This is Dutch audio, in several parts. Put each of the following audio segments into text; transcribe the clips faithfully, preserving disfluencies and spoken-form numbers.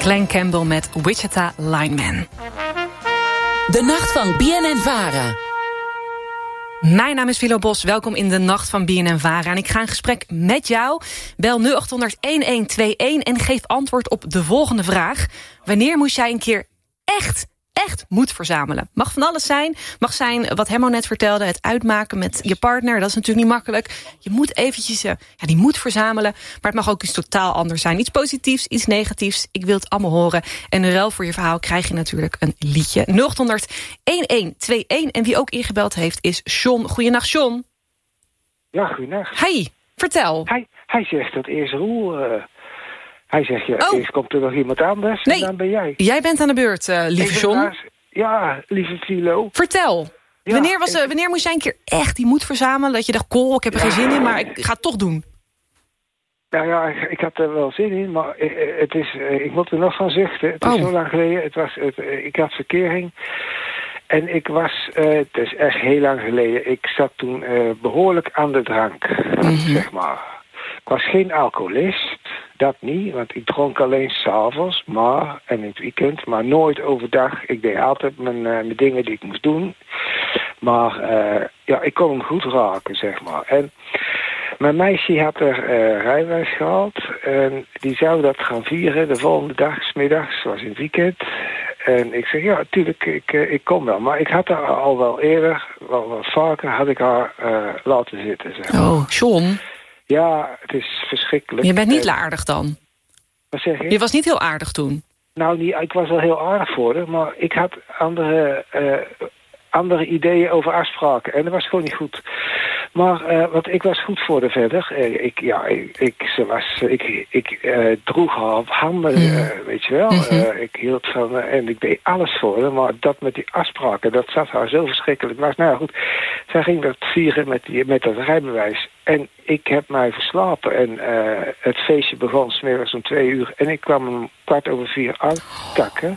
Glenn Campbell met Wichita Lineman. De nacht van B N N Vara. Mijn naam is Philo Bos, welkom in de nacht van B N N Vara. En ik ga in gesprek met jou. Bel nul acht honderd, een een twee een en geef antwoord op de volgende vraag. Wanneer moest jij een keer echt, echt moed verzamelen? Mag van alles zijn. Mag zijn wat Hemmo net vertelde, het uitmaken met je partner. Dat is natuurlijk niet makkelijk. Je moet eventjes uh, ja, die moed verzamelen. Maar het mag ook iets totaal anders zijn. Iets positiefs, iets negatiefs. Ik wil het allemaal horen. En in ruil voor je verhaal krijg je natuurlijk een liedje. nul acht honderd, een een twee een. En wie ook ingebeld heeft is John. Goeienacht, John. Ja, goeienacht. Hey, vertel. Hij, hij zegt dat eerst Roel... Uh, hij zegt, ja, oh. eerst komt er nog iemand anders nee, en dan ben jij. Jij bent aan de beurt, uh, lieve John. Naast, ja, lieve Philo. Vertel. Ja, wanneer, was, ik, uh, wanneer moest jij een keer echt die moed verzamelen? Dat je dacht, cool, ik heb er ja, geen zin in, maar ik ga het toch doen. Nou ja, ik, ik had er wel zin in, maar uh, het is, uh, ik moet er nog van zuchten. Het is oh. zo lang geleden. Het was, het, uh, ik had verkering. En ik was, uh, het is echt heel lang geleden, ik zat toen uh, behoorlijk aan de drank, mm-hmm. zeg maar. Ik was geen alcoholist, dat niet, want ik dronk alleen 's avonds, maar, en in het weekend, maar nooit overdag. Ik deed altijd mijn, uh, mijn dingen die ik moest doen. Maar uh, ja, ik kon hem goed raken, zeg maar. En mijn meisje had er uh, rijbewijs gehaald en die zou dat gaan vieren de volgende dag, 's middags, was in het weekend. En ik zeg, ja, natuurlijk, ik, ik kom wel. Maar ik had haar al wel eerder, wel wat vaker, had ik haar uh, laten zitten, zeg maar. Oh, John. Ja, het is verschrikkelijk. Je bent niet uh, aardig dan? Wat zeg je? Je was niet heel aardig toen? Nou, niet, ik was wel heel aardig voor haar, maar ik had andere, uh, andere ideeën over afspraken. En dat was gewoon niet goed. Maar uh, wat ik was goed voor haar verder. Uh, ik, ja, ik, ik, ze was, ik, ik uh, droeg haar op handen, uh, weet je wel. Mm-hmm. Uh, ik hield van uh, en ik deed alles voor haar. Maar dat met die afspraken, dat zat haar zo verschrikkelijk. Maar nou ja, goed, zij ging dat vieren met, die, met dat rijbewijs. En ik heb mij verslapen. En uh, het feestje begon 's middags om twee uur. En ik kwam om kwart over vier uitkakken.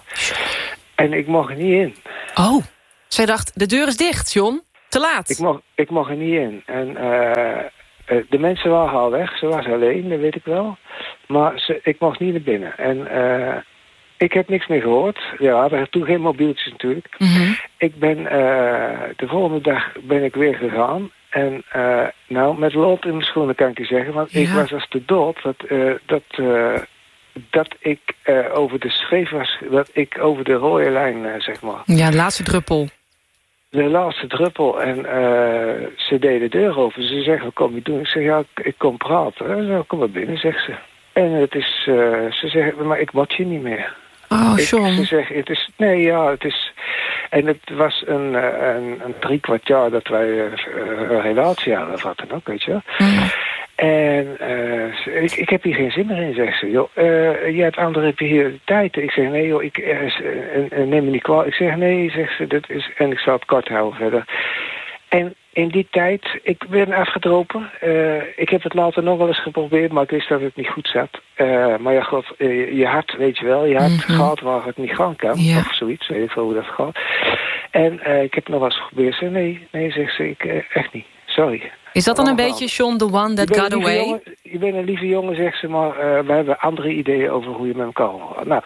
En ik mocht er niet in. Oh, zij dacht, de deur is dicht, John. Te laat. Ik mocht, ik mocht er niet in. En uh, uh, de mensen waren al weg. Ze was alleen, dat weet ik wel. Maar ze, ik mocht niet naar binnen. En uh, ik heb niks meer gehoord. Ja, we hadden toen geen mobieltjes natuurlijk. Mm-hmm. Ik ben, uh, de volgende dag ben ik weer gegaan. En uh, nou, met lood in mijn schoenen kan ik je zeggen. Want ja. ik was als de dood dat, uh, dat, uh, dat ik uh, over de scheef was. Dat ik over de rode lijn, uh, zeg maar. Ja, de laatste druppel. De laatste druppel. En uh, ze deed de deur open. Ze zegt, wat kom je doen? Ik zeg, ja, ik, ik kom praten. Zo, kom maar binnen, zegt ze. En het is, uh, ze zegt, maar ik word je niet meer. Oh, ik, John. Ze zegt, het is, nee, ja, het is... En het was een, een, een drie kwart jaar dat wij uh, een relatie hadden, of wat dan ook, weet je wel. Mm. En uh, ik, ik heb hier geen zin meer in, zegt ze. Joh, uh, jij hebt andere heb je hier de tijd. Ik zeg, nee joh, ik, uh, uh, neem me niet kwalijk. Ik zeg, nee, zegt ze, dat is... En ik zal het kort houden verder. En in die tijd, ik ben afgedropen. Uh, ik heb het later nog wel eens geprobeerd, maar ik wist dat het niet goed zat. Uh, maar ja, god, uh, je hart, weet je wel, je hart mm-hmm. gaat waar het niet gaan kan. Ja. Of zoiets, weet ik veel hoe dat gaat. En uh, ik heb nog wel eens geprobeerd. Ze nee, nee, zegt ze, ik, uh, echt niet. Sorry. Is dat dan een beetje, John, the one that got away? Jongen, je bent een lieve jongen, zegt ze, maar uh, we hebben andere ideeën over hoe je met elkaar omgaat. Nou,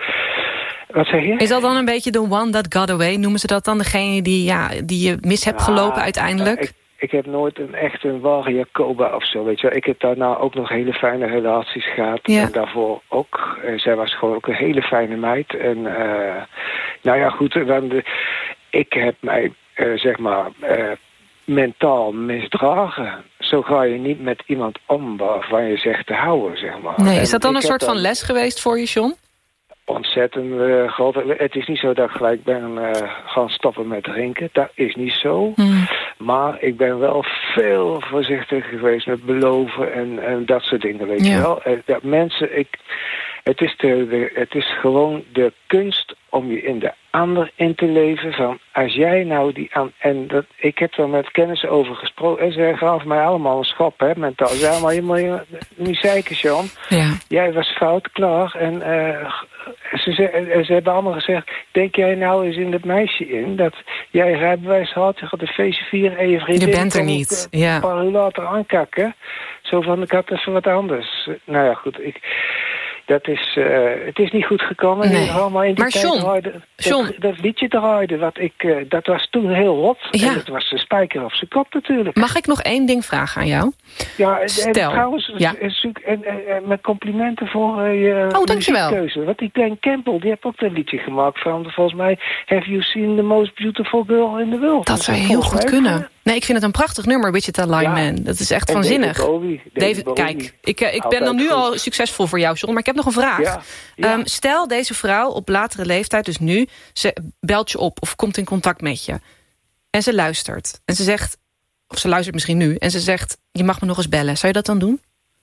wat zeg je? Is dat dan een beetje the one that got away? Noemen ze dat dan degene die, ja, die je mis hebt nou, gelopen uiteindelijk? Uh, ik, ik heb nooit een echt een ware Jacoba of zo, weet je wel. Ik heb daarna ook nog hele fijne relaties gehad. Ja. En daarvoor ook. Uh, zij was gewoon ook een hele fijne meid. En uh, nou ja, goed, dan de, ik heb mij, uh, zeg maar... Uh, mentaal misdragen. Zo ga je niet met iemand om waarvan je zegt te houden, zeg maar. Nee, is dat dan een soort van les geweest voor je, John? Ontzettend uh, groot. Het is niet zo dat ik gelijk ben uh, gaan stoppen met drinken. Dat is niet zo. Hmm. Maar ik ben wel veel voorzichtiger geweest met beloven en, en dat soort dingen, weet ja. je wel. Uh, dat mensen, ik, het, is de, de, het is gewoon de kunst om je in de ander in te leven. Van als jij nou die aan... En dat, ik heb er met kennissen over gesproken. En ze gaven mij allemaal een schop, hè, mentaal. Zei, maar je moet je niet zeiken, John. Ja. Jij was fout, klaar. En uh, ze, ze, ze hebben allemaal gezegd... Denk jij nou eens in het meisje in... dat jij rijbewijs had, je gaat een feestje vieren... en je vriendin... Je bent er niet, ja. Een paar uur later aankakken. Zo van, ik had even wat anders. Nou ja, goed, ik... Dat is, uh, het is niet goed gekomen. Nee. Allemaal in die Maar tijd John, hoorde, John. Dat, dat liedje te houden, wat ik, uh, dat was toen heel hot. Ja. En dat was de spijker op zijn kop natuurlijk. Mag ik nog één ding vragen aan jou? Ja, en, Stel. en trouwens, Ja. en, en, en, en met complimenten voor uh, je Oh, dankjewel. muziekkeuze. Want die Glenn Campbell, die heeft ook een liedje gemaakt van, volgens mij, Have You Seen the Most Beautiful Girl in the World? Dat zou is heel volgens goed mij, kunnen. uh, Nee, ik vind het een prachtig nummer, Wichita Lineman. Ja. Dat is echt en waanzinnig. David Bowie, David David, Bowie. kijk, ik, uh, ik ben Altijd dan nu goed. al succesvol voor jou, John. Maar ik heb nog een vraag. Ja, ja. Um, stel, deze vrouw op latere leeftijd, dus nu, ze belt je op of komt in contact met je. En ze luistert. En ze zegt, of ze luistert misschien nu, en ze zegt, je mag me nog eens bellen. Zou je dat dan doen?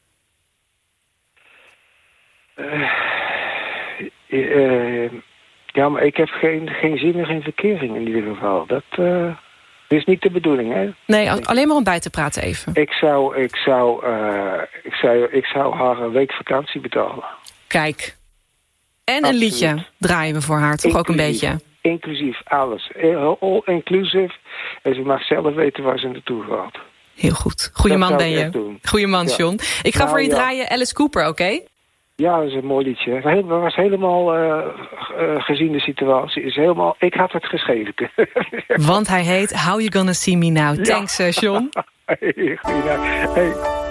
Uh, uh, ja, maar ik heb geen, geen zin en geen verkering in ieder geval. Dat uh, is niet de bedoeling, hè? Nee, alleen maar om bij te praten even. Ik zou, ik zou, uh, ik zou, ik zou haar een week vakantie betalen. Kijk. En een Absoluut. liedje draaien we voor haar, toch ook een Inclusief. beetje? Inclusief alles. All inclusive. En ze mag zelf weten waar ze naartoe gaat. Heel goed. Goeie Dat man zou ben ik echt je. doen. Goeie man, Ja. John. Ik ga Nou, voor je ja. draaien Alice Cooper, oké? Okay? Ja, dat is een mooi liedje. Het was helemaal, uh, uh, gezien de situatie, is helemaal, ik had het geschreven. Want hij heet How You Gonna See Me Now. Ja. Thanks, uh, John. Hey, goeiedag. Hey.